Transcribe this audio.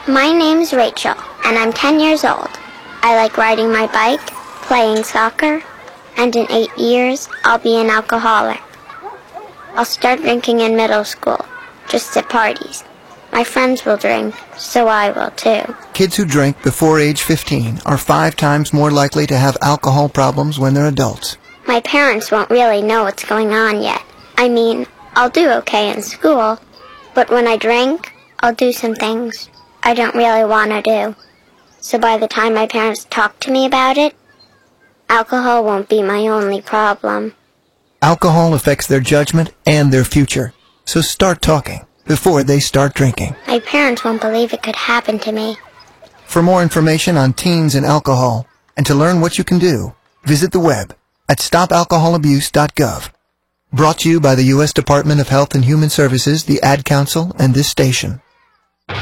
My name's Rachel, and I'm 10 years old. I like riding my bike, playing soccer, and in 8 years, I'll be an alcoholic. I'll start drinking in middle school, just at parties. My friends will drink, so I will too. Kids who drink before age 15 are 5 times more likely to have alcohol problems when they're adults. My parents won't really know what's going on yet. I mean, I'll do okay in school, but when I drink, I'll do some things I don't really want to do. So by the time my parents talk to me about it, alcohol won't be my only problem. Alcohol affects their judgment and their future, so start talking before they start drinking. My parents won't believe it could happen to me. For more information on teens and alcohol, and to learn what you can do, visit the web at stopalcoholabuse.gov. Brought to you by the U.S. Department of Health and Human Services, the Ad Council, and this station.